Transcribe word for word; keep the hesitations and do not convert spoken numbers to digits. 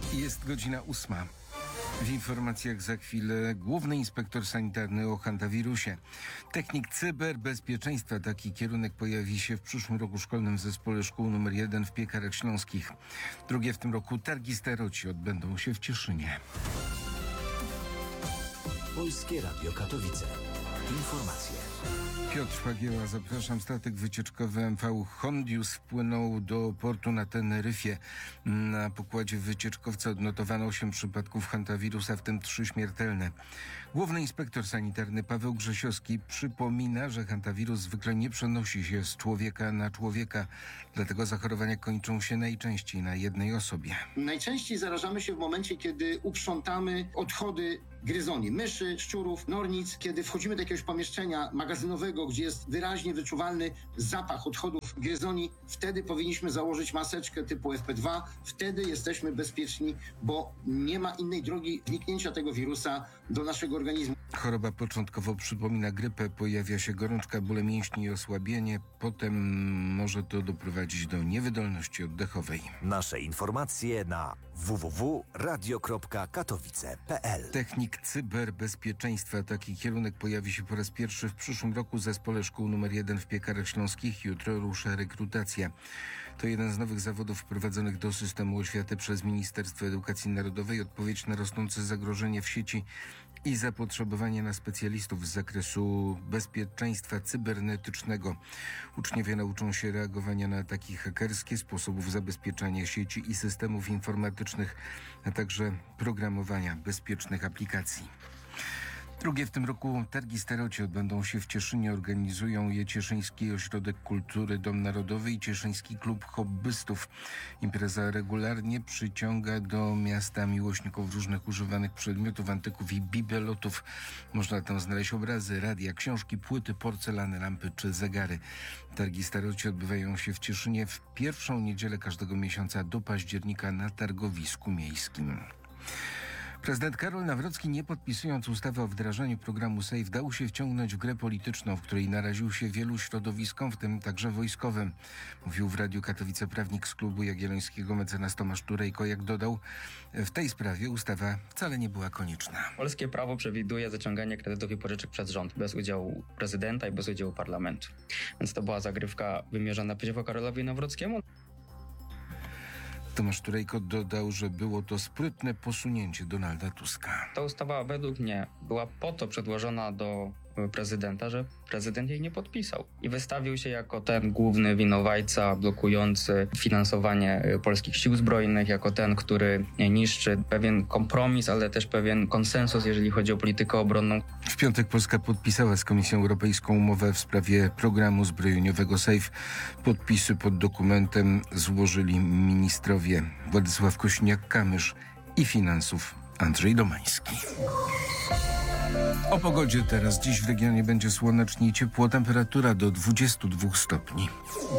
Jest godzina ósma. W informacjach za chwilę główny inspektor sanitarny o hantawirusie. Technik cyberbezpieczeństwa. Taki kierunek pojawi się w przyszłym roku szkolnym w zespole szkół numer jeden w Piekarach Śląskich. Drugie w tym roku targi staroci odbędą się w Cieszynie. Polskie Radio Katowice. Informacje. Piotr Fagieła, zapraszam. Statek wycieczkowy M V Hondius wpłynął do portu na Teneryfie. Na pokładzie wycieczkowca odnotowano osiem przypadków hantawirusa, w tym trzy śmiertelne. Główny inspektor sanitarny Paweł Grzesiowski przypomina, że hantawirus zwykle nie przenosi się z człowieka na człowieka, dlatego zachorowania kończą się najczęściej na jednej osobie. Najczęściej zarażamy się w momencie, kiedy uprzątamy odchody gryzoni, myszy, szczurów, nornic. Kiedy wchodzimy do jakiegoś pomieszczenia magazynowego, gdzie jest wyraźnie wyczuwalny zapach odchodów gryzoni, wtedy powinniśmy założyć maseczkę typu F P dwa. Wtedy jesteśmy bezpieczni, bo nie ma innej drogi wniknięcia tego wirusa do naszego organizmu. Choroba początkowo przypomina grypę, pojawia się gorączka, bóle mięśni i osłabienie. Potem może to doprowadzić do niewydolności oddechowej. Nasze informacje na w w w kropka radio kropka katowice kropka p l. Technik cyberbezpieczeństwa. Taki kierunek pojawi się po raz pierwszy w przyszłym roku w zespole szkół numer jeden w Piekarach Śląskich. Jutro rusza rekrutacja. To jeden z nowych zawodów wprowadzonych do systemu oświaty przez Ministerstwo Edukacji Narodowej. Odpowiedź na rosnące zagrożenie w sieci i zapotrzebowanie na specjalistów z zakresu bezpieczeństwa cybernetycznego. Uczniowie nauczą się reagowania na ataki hakerskie, sposobów zabezpieczania sieci i systemów informatycznych, a także programowania bezpiecznych aplikacji. Drugie w tym roku targi staroci odbędą się w Cieszynie. Organizują je Cieszyński Ośrodek Kultury Dom Narodowy i Cieszyński Klub Hobbystów. Impreza regularnie przyciąga do miasta miłośników różnych używanych przedmiotów, antyków i bibelotów. Można tam znaleźć obrazy, radia, książki, płyty, porcelany, lampy czy zegary. Targi staroci odbywają się w Cieszynie w pierwszą niedzielę każdego miesiąca do października na targowisku miejskim. Prezydent Karol Nawrocki, nie podpisując ustawy o wdrażaniu programu SAFE, dał się wciągnąć w grę polityczną, w której naraził się wielu środowiskom, w tym także wojskowym. Mówił w Radiu Katowice prawnik z Klubu Jagiellońskiego mecenas Tomasz Turejko. Jak dodał, w tej sprawie ustawa wcale nie była konieczna. Polskie prawo przewiduje zaciąganie kredytów i pożyczek przez rząd, bez udziału prezydenta i bez udziału parlamentu. Więc to była zagrywka wymierzona przeciwko Karolowi Nawrockiemu. Tomasz Turejko dodał, że było to sprytne posunięcie Donalda Tuska. Ta ustawa według mnie była po to przedłożona do prezydenta, że prezydent jej nie podpisał i wystawił się jako ten główny winowajca blokujący finansowanie polskich sił zbrojnych, jako ten, który niszczy pewien kompromis, ale też pewien konsensus, jeżeli chodzi o politykę obronną. W piątek Polska podpisała z Komisją Europejską umowę w sprawie programu zbrojeniowego SAFE. Podpisy pod dokumentem złożyli ministrowie Władysław Kosiniak-Kamysz i finansów Andrzej Domański. O pogodzie teraz. Dziś w regionie będzie słonecznie i ciepło. Temperatura do dwudziestu dwóch stopni.